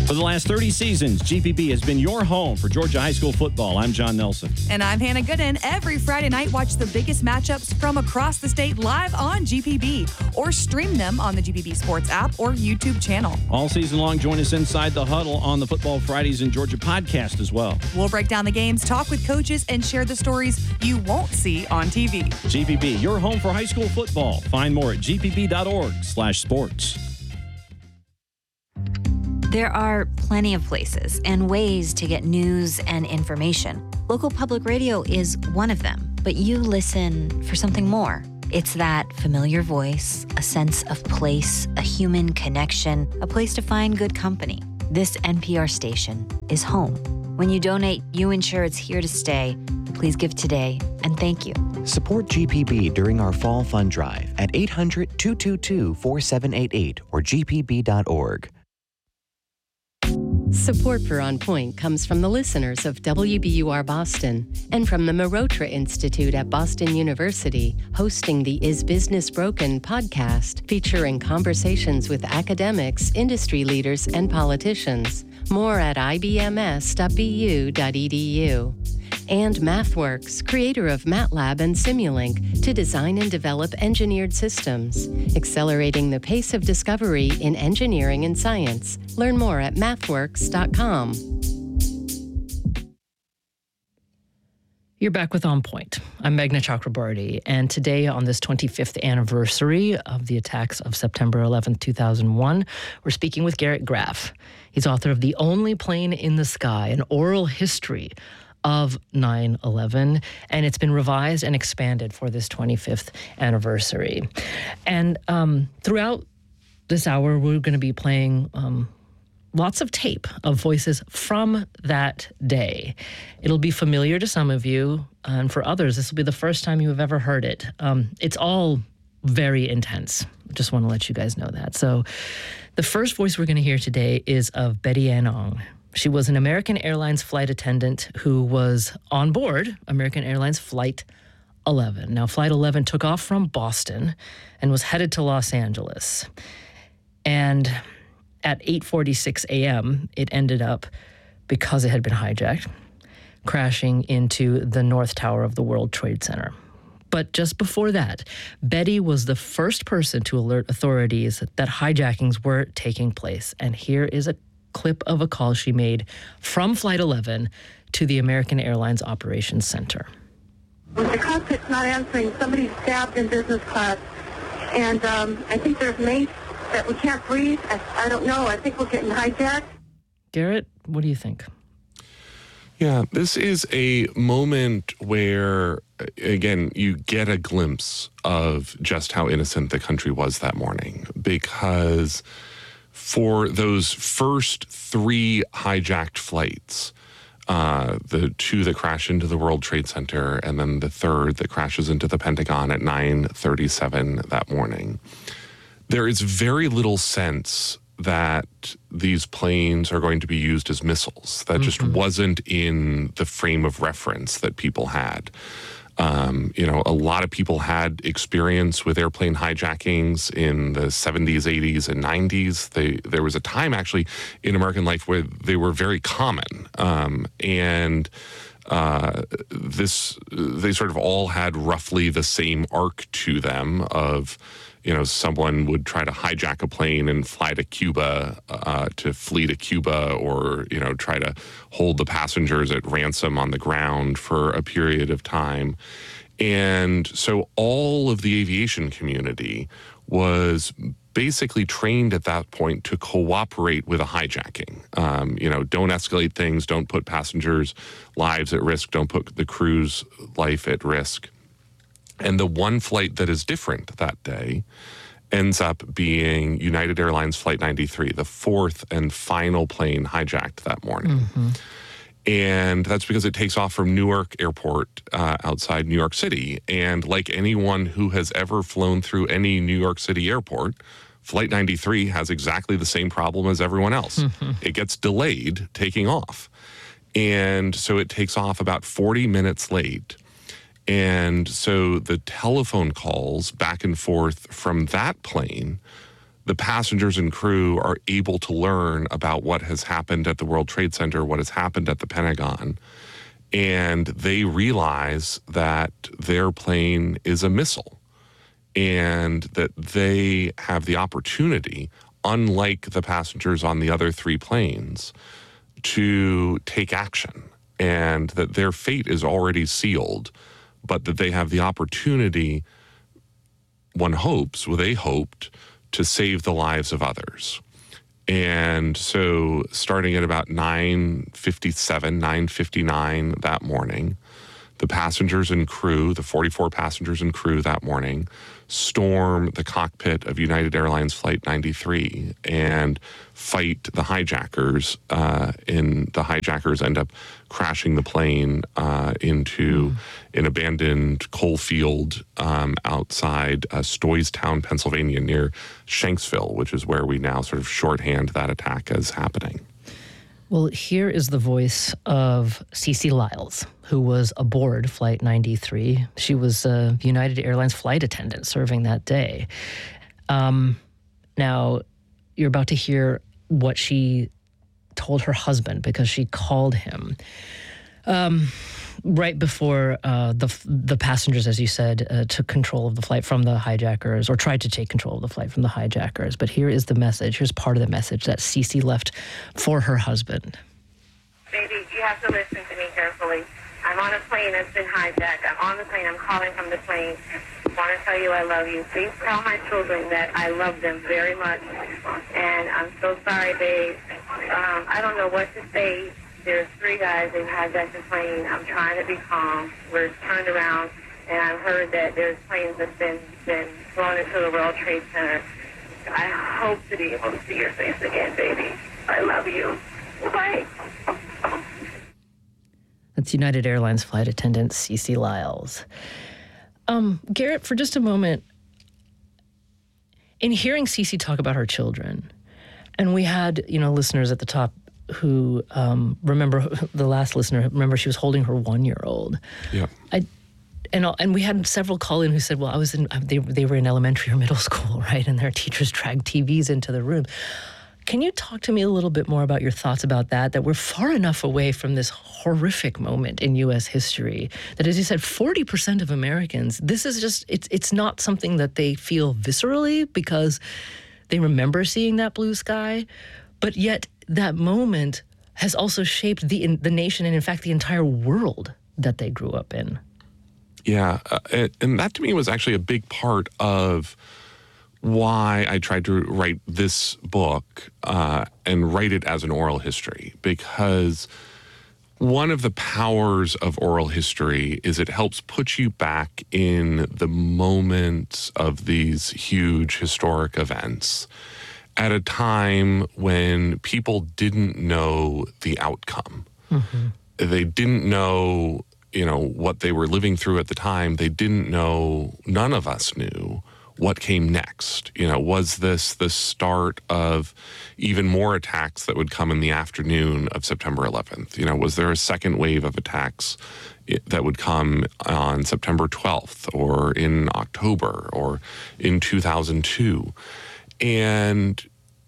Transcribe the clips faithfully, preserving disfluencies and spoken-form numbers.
For the last thirty seasons, G P B has been your home for Georgia high school football. I'm John Nelson. And I'm Hannah Gooden. Every Friday night, watch the biggest matchups from across the state live on G P B or stream them on the G P B Sports app or YouTube channel. All season long, join us inside the huddle on the Football Fridays in Georgia podcast as well. We'll break down the games, talk with coaches, and share the stories you won't see on T V. G P B, your home for high school football. Find more at g p b dot org slash sports. There are plenty of places and ways to get news and information. Local public radio is one of them, but you listen for something more. It's that familiar voice, a sense of place, a human connection, a place to find good company. This N P R station is home. When you donate, you ensure it's here to stay. Please give today, and thank you. Support G P B during our Fall Fund Drive at eight hundred, two two two, four seven eight eight or g p b dot org. Support for On Point comes from the listeners of W B U R Boston and from the Marotra Institute at Boston University, hosting the Is Business Broken podcast, featuring conversations with academics, industry leaders, and politicians. More at i b m s dot b u dot e d u. And MathWorks, creator of MATLAB and Simulink, to design and develop engineered systems, accelerating the pace of discovery in engineering and science. Learn more at mathworks dot com. You're back with On Point. I'm Meghna Chakrabarty, and today on this twenty-fifth anniversary of the attacks of September eleventh, two thousand one, we're speaking with Garrett Graff. He's author of The Only Plane in the Sky, an oral history of nine eleven, and it's been revised and expanded for this twenty-fifth anniversary. And um, throughout this hour, we're going to be playing um, lots of tape of voices from that day. It'll be familiar to some of you, and for others, this will be the first time you have ever heard it. Um, it's all very intense. Just want to let you guys know that. So the first voice we're going to hear today is of Betty Ann Ong. She was an American Airlines flight attendant who was on board American Airlines Flight eleven. Now, Flight eleven took off from Boston and was headed to Los Angeles. And at eight forty-six a.m., it ended up, because it had been hijacked, crashing into the North Tower of the World Trade Center. But just before that, Betty was the first person to alert authorities that hijackings were taking place. And here is a clip of a call she made from Flight eleven to the American Airlines Operations Center. The cockpit's not answering. Somebody's stabbed in business class. And um, I think there's mates that we can't breathe. I, I don't know. I think we're getting hijacked. Garrett, what do you think? Yeah, this is a moment where, again, you get a glimpse of just how innocent the country was that morning, because for those first three hijacked flights, uh, the two that crash into the World Trade Center and then the third that crashes into the Pentagon at nine thirty-seven that morning, there is very little sense that these planes are going to be used as missiles. That just mm-hmm. wasn't in the frame of reference that people had. Um, you know, a lot of people had experience with airplane hijackings in the seventies, eighties, and nineties. They, there was a time actually in American life where they were very common. Um, and uh, this, they sort of all had roughly the same arc to them of, you know, someone would try to hijack a plane and fly to Cuba uh, to flee to Cuba, or, you know, try to hold the passengers at ransom on the ground for a period of time. And so all of the aviation community was basically trained at that point to cooperate with a hijacking. Um, you know, don't escalate things, don't put passengers' lives at risk, don't put the crew's life at risk. And the one flight that is different that day ends up being United Airlines Flight ninety-three, the fourth and final plane hijacked that morning. Mm-hmm. And that's because it takes off from Newark Airport uh, outside New York City. And like anyone who has ever flown through any New York City airport, Flight ninety-three has exactly the same problem as everyone else. Mm-hmm. It gets delayed taking off. And so it takes off about forty minutes late. And so the telephone calls back and forth from that plane the passengers and crew are able to learn about what has happened at the World Trade Center, what has happened at the Pentagon, and they realize that their plane is a missile and that they have the opportunity, unlike the passengers on the other three planes, to take action, and that their fate is already sealed, but that they have the opportunity, one hopes, well, they hoped, to save the lives of others. And so starting at about nine fifty-seven, nine fifty-nine that morning, the passengers and crew, the forty-four passengers and crew that morning, storm the cockpit of United Airlines Flight ninety-three and fight the hijackers. Uh, and the hijackers end up crashing the plane uh, into mm. an abandoned coal field um, outside uh, Stoystown, Pennsylvania, near Shanksville, which is where we now sort of shorthand that attack as happening. Well, here is the voice of Cece Lyles, who was aboard Flight ninety-three. She was a United Airlines flight attendant serving that day. Um, now, you're about to hear what she told her husband, because she called him um, right before uh, the the passengers, as you said, uh, took control of the flight from the hijackers, or tried to take control of the flight from the hijackers. But here is the message. Here's part of the message that Cece left for her husband. Baby, you have to listen to me carefully. I'm on a plane that's been hijacked. I'm on the plane. I'm calling from the plane. I want to tell you I love you. Please tell my children that I love them very much. And I'm so sorry, babe. Um, I don't know what to say. There's three guys. They've hijacked the plane. I'm trying to be calm. We're turned around, and I've heard that there's planes that's been, been flown into the World Trade Center. I hope to be able to see your face again, baby. I love you. Bye. That's United Airlines flight attendant Cece Lyles. Um, Garrett, for just a moment, in hearing Cece talk about her children, and we had, you know, listeners at the top who um, remember, the last listener, remember she was holding her one-year-old. Yeah. I, and and we had several call in who said, well, I was in, they, they were in elementary or middle school, right? And their teachers dragged T Vs into the room. Can you talk to me a little bit more about your thoughts about that, that we're far enough away from this horrific moment in U S history that, as you said, forty percent of Americans, this is just, it's it's not something that they feel viscerally because they remember seeing that blue sky, but yet that moment has also shaped the the nation and, in fact, the entire world that they grew up in. Yeah, uh, and, and that to me was actually a big part of why I tried to write this book uh, and write it as an oral history, because one of the powers of oral history is it helps put you back in the moments of these huge historic events at a time when people didn't know the outcome. Mm-hmm. They didn't know, you know, what they were living through at the time. They didn't know, none of us knew what came next. You know, was this the start of even more attacks that would come in the afternoon of September eleventh? You know, was there a second wave of attacks that would come on September twelfth or in October or in two thousand two? And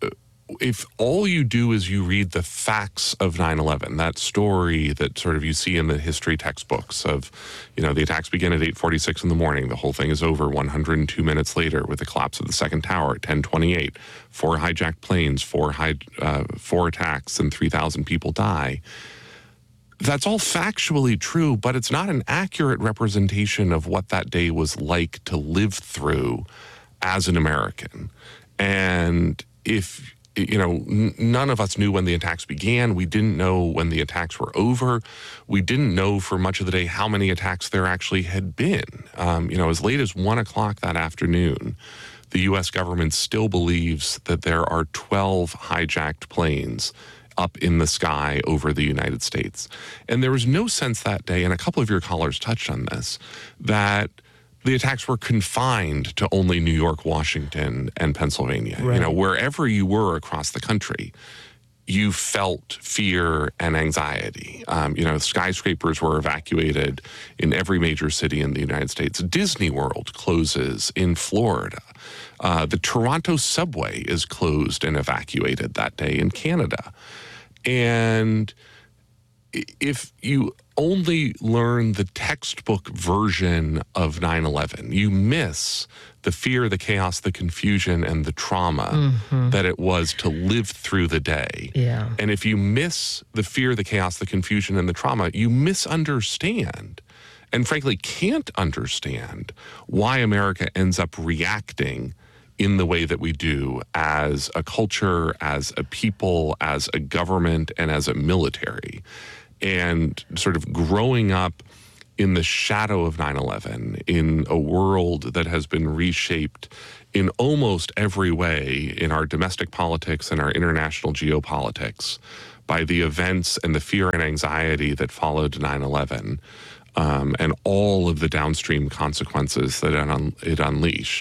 if all you do is you read the facts of nine eleven, that story that sort of you see in the history textbooks of, you know, the attacks begin at eight forty-six in the morning. The whole thing is over one hundred two minutes later with the collapse of the second tower at ten twenty-eight. Four hijacked planes, four, high, uh, four attacks, and three thousand people die. That's all factually true, but it's not an accurate representation of what that day was like to live through as an American. And if you know, n- none of us knew when the attacks began. We didn't know when the attacks were over. We didn't know for much of the day how many attacks there actually had been. Um, you know, as late as one o'clock that afternoon, the U S government still believes that there are twelve hijacked planes up in the sky over the United States. And there was no sense that day, and a couple of your callers touched on this, that the attacks were confined to only New York, Washington, and Pennsylvania. Right. You know, wherever you were across the country, you felt fear and anxiety. Um, you know, skyscrapers were evacuated in every major city in the United States. Disney World closes in Florida. Uh, the Toronto subway is closed and evacuated that day in Canada. And if you only learn the textbook version of nine eleven, you miss the fear, the chaos, the confusion, and the trauma mm-hmm. that it was to live through the day. Yeah. And if you miss the fear, the chaos, the confusion, and the trauma, you misunderstand and frankly can't understand why America ends up reacting in the way that we do as a culture, as a people, as a government, and as a military. And sort of growing up in the shadow of nine eleven, in a world that has been reshaped in almost every way in our domestic politics and our international geopolitics by the events and the fear and anxiety that followed nine eleven, um, and all of the downstream consequences that it, un- it unleashed.